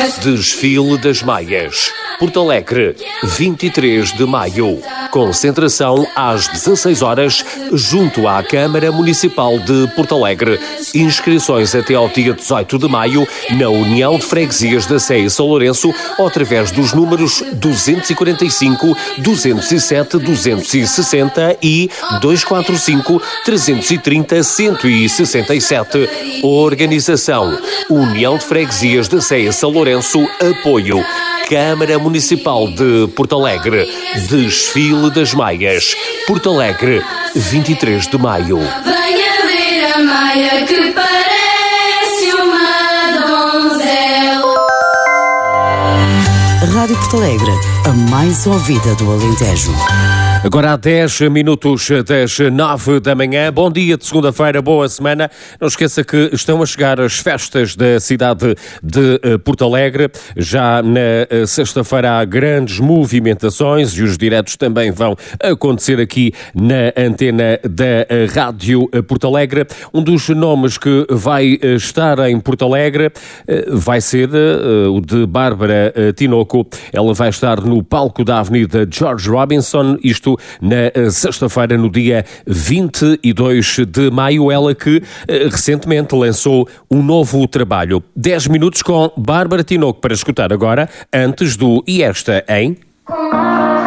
Desfile das Maias. Porto Alegre, 23 de maio. Concentração às 16 horas, junto à Câmara Municipal de Porto Alegre. Inscrições até ao dia 18 de maio na União de Freguesias da Sé e São Lourenço ou através dos números 245, 207, 260 e 245 330 167. Organização: União de Freguesias da Sé e São Lourenço. Apoio: Câmara Municipal de Porto Alegre. Desfile das Maias. Porto Alegre, 23 de maio. Venha ver a Maia que parece uma donzela. Rádio Porto Alegre, a mais ouvida do Alentejo. Agora há 10 minutos das 9 da manhã. Bom dia de segunda-feira, boa semana. Não esqueça que estão a chegar as festas da cidade de Porto Alegre. Já na sexta-feira há grandes movimentações e os diretos também vão acontecer aqui na antena da Rádio Porto Alegre. Um dos nomes que vai estar em Porto Alegre vai ser o de Bárbara Tinoco. Ela vai estar no palco da Avenida George Robinson, isto na sexta-feira, no dia 22 de maio, ela que recentemente lançou um novo trabalho. 10 minutos com Bárbara Tinoco para escutar agora, antes do E Esta em...